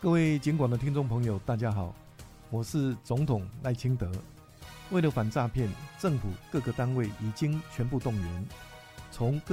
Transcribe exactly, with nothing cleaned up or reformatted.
各位警广的听众朋友，大家好，我是总统赖清德。为了反诈骗，政府各个单位已经全部动员，从各